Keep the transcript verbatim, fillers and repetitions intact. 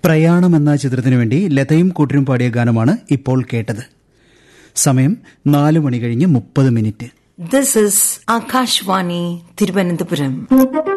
പ്രയാണം എന്ന ചിത്രത്തിനു വേണ്ടി ലതയും കൂട്ടരും പാടിയ ഗാനമാണ് ഇപ്പോൾ കേട്ടത്. സമയം നാലു മണി കഴിഞ്ഞ് മുപ്പത് minute. This is Akashvani, Thiruvananthapuram.